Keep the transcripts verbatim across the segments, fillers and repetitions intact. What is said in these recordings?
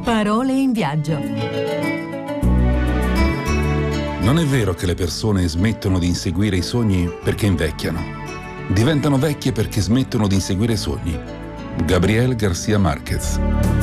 Parole in viaggio. Non è vero che le persone smettono di inseguire i sogni perché invecchiano. Diventano vecchie perché smettono di inseguire i sogni. Gabriel García Márquez.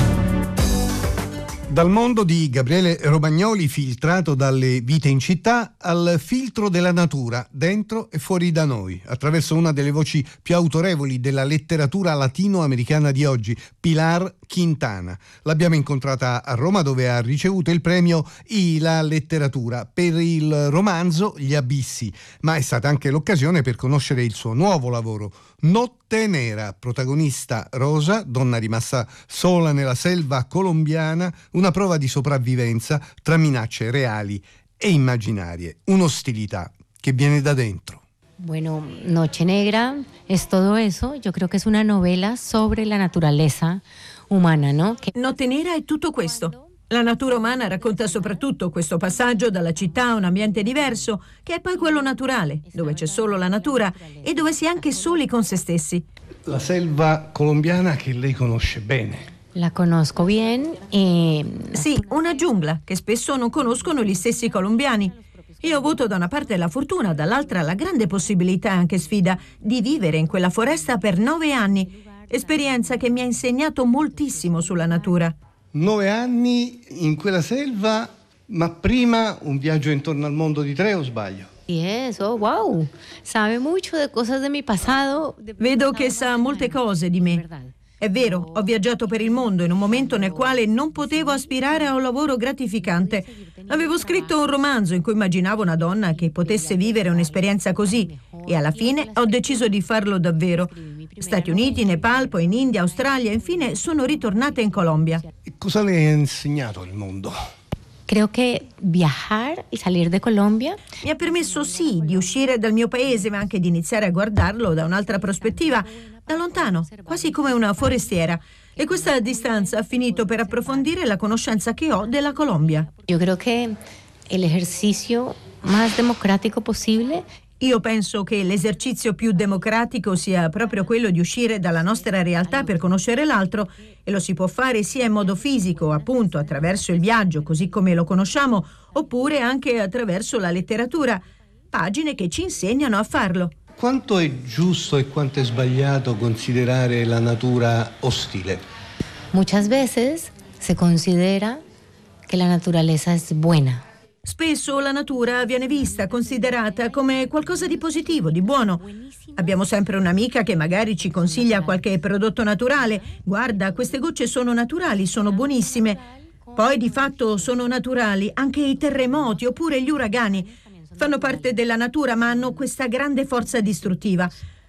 Dal mondo di Gabriele Romagnoli, filtrato dalle vite in città, al filtro della natura, dentro e fuori da noi, attraverso una delle voci più autorevoli della letteratura latinoamericana di oggi, Pilar Quintana. L'abbiamo incontrata a Roma, dove ha ricevuto il premio I La Letteratura per il romanzo Gli Abissi, ma è stata anche l'occasione per conoscere il suo nuovo lavoro, Notte Nera, protagonista Rosa, donna rimasta sola nella selva colombiana, una prova di sopravvivenza tra minacce reali e immaginarie, un'ostilità che viene da dentro. Bueno, Noche Negra es todo eso. Yo creo que es una novela sobre la naturaleza umana, ¿no? Que... Notte Nera è tutto questo. La natura umana racconta soprattutto questo passaggio dalla città a un ambiente diverso, che è poi quello naturale, dove c'è solo la natura e dove si è anche soli con se stessi. La selva colombiana che lei conosce bene. La conosco bien e... Sì, una giungla che spesso non conoscono gli stessi colombiani. Io ho avuto da una parte la fortuna, dall'altra la grande possibilità e anche sfida di vivere in quella foresta per nove anni, esperienza che mi ha insegnato moltissimo sulla natura. Nove anni in quella selva, ma prima un viaggio intorno al mondo di tre, o sbaglio? Y eso, wow, sabe mucho de cosas de mi pasado. Vedo che sa molte cose di me. È vero, ho viaggiato per il mondo in un momento nel quale non potevo aspirare a un lavoro gratificante. Avevo scritto un romanzo in cui immaginavo una donna che potesse vivere un'esperienza così e alla fine ho deciso di farlo davvero. Stati Uniti, Nepal, poi in India, Australia e infine sono ritornata in Colombia. E cosa le ha insegnato il mondo? Creo que viajar y salir de Colombia mi ha permesso sì di uscire dal mio paese, ma anche di iniziare a guardarlo da un'altra prospettiva, da lontano, quasi come una forestiera. E questa distanza ha finito per approfondire la conoscenza che ho della Colombia. Yo creo que el ejercicio más democrático posible. Io penso che l'esercizio più democratico sia proprio quello di uscire dalla nostra realtà per conoscere l'altro, e lo si può fare sia in modo fisico, appunto attraverso il viaggio così come lo conosciamo, oppure anche attraverso la letteratura, pagine che ci insegnano a farlo. Quanto è giusto e quanto è sbagliato considerare la natura ostile? Muchas veces se considera que la naturaleza es buena. Spesso la natura viene vista, considerata come qualcosa di positivo, di buono. Abbiamo sempre un'amica che magari ci consiglia qualche prodotto naturale. Guarda, queste gocce sono naturali, sono buonissime. Poi di fatto sono naturali anche i terremoti oppure gli uragani. Fanno parte della natura, ma hanno questa grande forza distruttiva.